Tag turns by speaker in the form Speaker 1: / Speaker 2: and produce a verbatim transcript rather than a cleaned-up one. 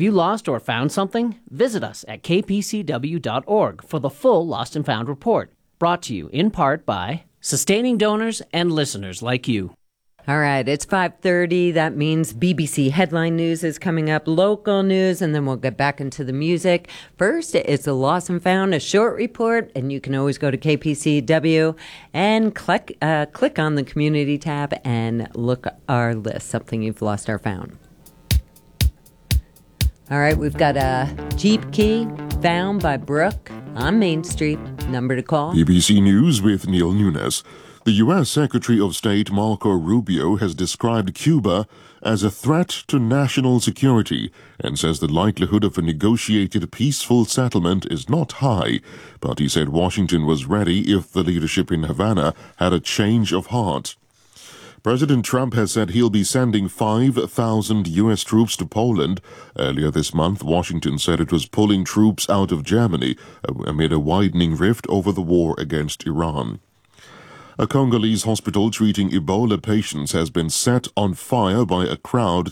Speaker 1: Have you lost or found something? Visit us at k p c w dot org for the full Lost and Found report, brought to you in part by sustaining donors and listeners like you.
Speaker 2: All right, it's five thirty. That means B B C Headline News is coming up, local news, and then we'll get back into the music. First, it's a Lost and Found, a short report, and you can always go to K P C W and click, uh, click on the community tab and look our list, something you've lost or found. All right, we've got a Jeep key found by Brooke on Main Street. Number to call.
Speaker 3: B B C News with Neil Nunes. The U S Secretary of State Marco Rubio has described Cuba as a threat to national security and says the likelihood of a negotiated peaceful settlement is not high, but he said Washington was ready if the leadership in Havana had a change of heart. President Trump has said he'll be sending five thousand U S troops to Poland. Earlier this month, Washington said it was pulling troops out of Germany amid a widening rift over the war against Iran. A Congolese hospital treating Ebola patients has been set on fire by a crowd